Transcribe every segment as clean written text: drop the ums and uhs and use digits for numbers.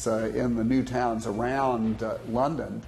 place in the new towns around London.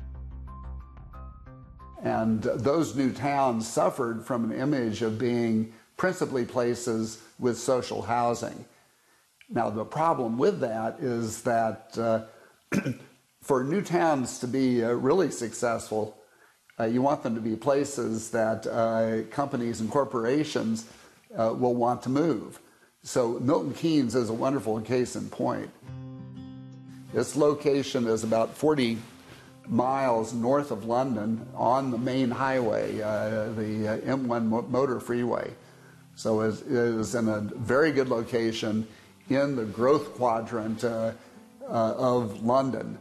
And those new towns suffered from an image of being principally places with social housing. Now, the problem with that is that for new towns to be really successful, you want them to be places that companies and corporations will want to move. So Milton Keynes is a wonderful case in point. Its location is about 40 miles north of London on the main highway, the M1 motor freeway. So it is in a very good location in the growth quadrant of London.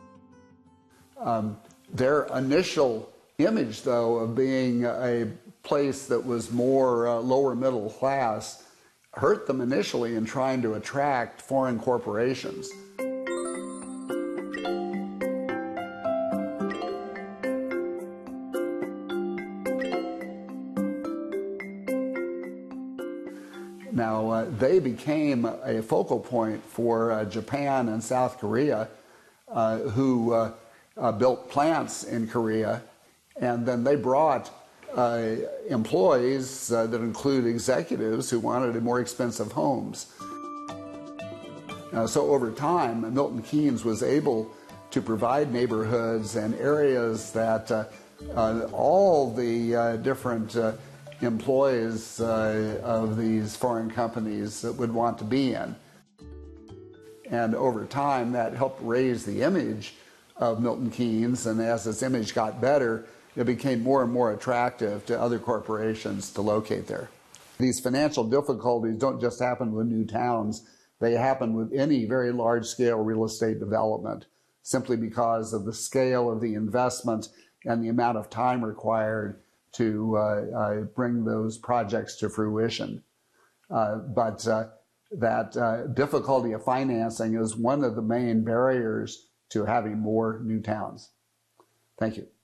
Their initial image, though, of being a place that was more lower middle class hurt them initially in trying to attract foreign corporations. Now, they became a focal point for Japan and South Korea, who built plants in Korea, and then they brought employees that include executives who wanted more expensive homes. So over time, Milton Keynes was able to provide neighborhoods and areas that all the different employees of these foreign companies that would want to be in. And over time, that helped raise the image of Milton Keynes, and as its image got better, it became more and more attractive to other corporations to locate there. These financial difficulties don't just happen with new towns, they happen with any very large-scale real estate development, simply because of the scale of the investment and the amount of time required to bring those projects to fruition. But that difficulty of financing is one of the main barriers to having more new towns. Thank you.